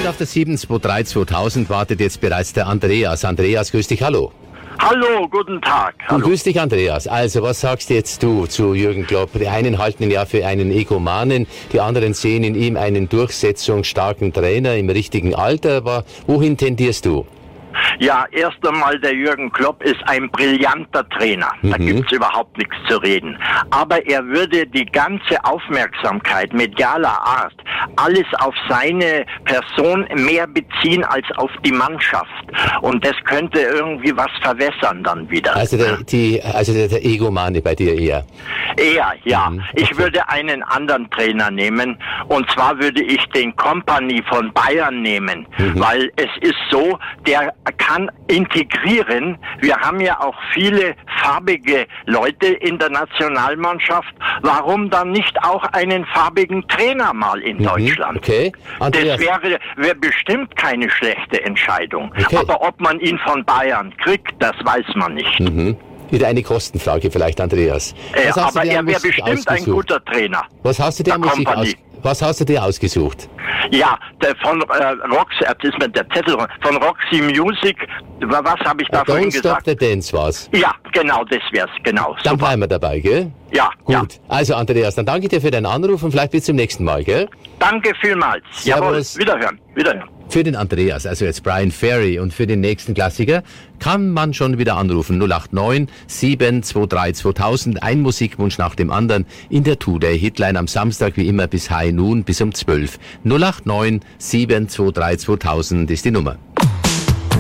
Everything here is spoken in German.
auf der 723-2000 wartet jetzt bereits der Andreas. Andreas, grüß dich, hallo. Hallo, guten Tag. Hallo. Grüß dich, Andreas. Also, was sagst jetzt du zu Jürgen Klopp? Die einen halten ihn ja für einen Egomanen, die anderen sehen in ihm einen durchsetzungsstarken Trainer im richtigen Alter. Aber wohin tendierst du? Ja, erst einmal, der Jürgen Klopp ist ein brillanter Trainer. Da gibt's überhaupt nichts zu reden. Aber er würde die ganze Aufmerksamkeit medialer Art, alles auf seine Person mehr beziehen als auf die Mannschaft. Und das könnte irgendwie was verwässern dann wieder. Also der Egomane bei dir eher? Eher, ja. Ich würde einen anderen Trainer nehmen. Und zwar würde ich den Kompany von Bayern nehmen. Weil es ist so, der kann integrieren. Wir haben ja auch viele farbige Leute in der Nationalmannschaft. Warum dann nicht auch einen farbigen Trainer mal in Deutschland? Okay. Andreas. Das wäre bestimmt keine schlechte Entscheidung. Okay. Aber ob man ihn von Bayern kriegt, das weiß man nicht. Wieder eine Kostenfrage vielleicht, Andreas. Aber er wäre bestimmt ein guter Trainer. Was hast du dir ausgesucht? Ja, von Roxy, jetzt ist mir der Zettel von Roxy Music. Was habe ich da vorhin gesagt? Don't Stop the Dance war's. Ja, genau, das wär's, genau. Dann bleiben wir dabei, gell? Ja, gut. Ja. Also Andreas, dann danke ich dir für deinen Anruf und vielleicht bis zum nächsten Mal, gell? Danke vielmals. Servus. Jawohl, wiederhören. Für den Andreas, also jetzt Brian Ferry, und für den nächsten Klassiker kann man schon wieder anrufen. 089 723 2000, ein Musikwunsch nach dem anderen in der Two-Day-Hitline am Samstag wie immer bis High Noon bis um 12. 089 723 2000 ist die Nummer.